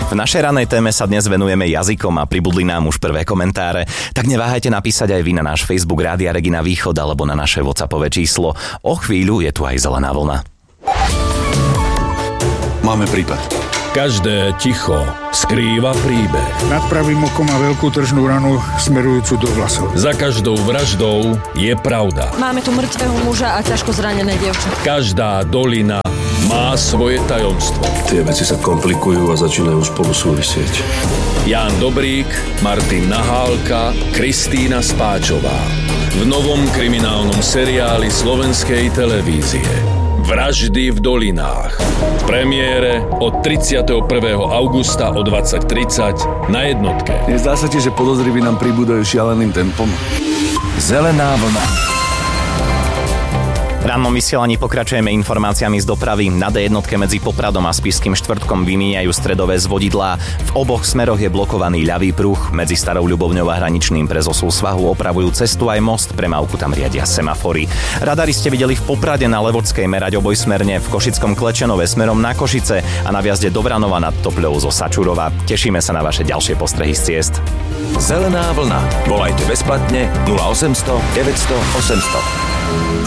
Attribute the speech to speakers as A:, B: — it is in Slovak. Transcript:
A: V našej ranej téme sa dnes venujeme jazykom a pribudli nám už prvé komentáre. Tak neváhajte napísať aj vy na náš Facebook Rádia Regina Východ alebo na naše WhatsAppové číslo. O chvíľu je tu aj zelená vlna.
B: Máme prípad.
C: Každé ticho skrýva príbeh.
D: Nad pravým okom má veľkú tržnú ranu smerujúcu do vlasov.
C: Za každou vraždou je pravda.
E: Máme tu mŕtvého muža a ťažko zranené dievča.
C: Každá dolina má svoje tajomstvo.
B: Tie veci sa komplikujú a začínajú spolu súvisieť.
C: Ján Dobrík, Martin Nahálka, Kristína Spáčová. V novom kriminálnom seriáli slovenskej televízie Vraždy v dolinách. V premiére od 31. augusta o 20:30 na Jednotke.
B: Nezdá sa ti, že podozriví nám pribúdajú šialeným tempom?
A: Zelená vlna. V rannom vysielaní pokračujeme informáciami z dopravy. Na D1 medzi Popradom a Spišským Štvrtkom vymieňajú stredové zvodidlá. V oboch smeroch je blokovaný ľavý pruh. Medzi Starou Ľubovňou a Hraničným pre Zosul Svahu opravujú cestu aj most. Premávku tam riadia semafory. Radary ste videli v Poprade na Levočskej merať obojsmerne, v Košickom Klečenove smerom na Košice a na vjazde do Vranova nad Topľou zo Sačurova. Tešíme sa na vaše ďalšie postrehy z ciest.
F: Zelená vlna. Volajte bezplatne 0800 900 800.